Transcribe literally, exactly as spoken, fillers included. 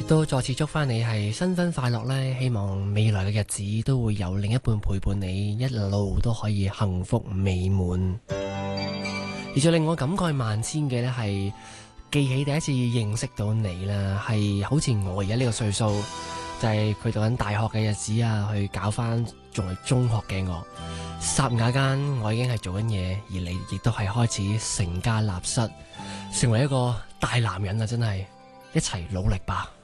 都再次祝翻你係新婚快樂呢，希望未來嘅日子都會有另一半陪伴你，一路都可以幸福美滿。而最令我感慨萬千嘅呢，係記起第一次認識到你啦，係好似我而家呢個歲數，就係佢讀緊大學嘅日子啊，去搞翻仲係中學嘅我，霎眼間我已經係做緊嘢，而你亦都係開始成家立室，成為一個大男人啊！真係一齊努力吧。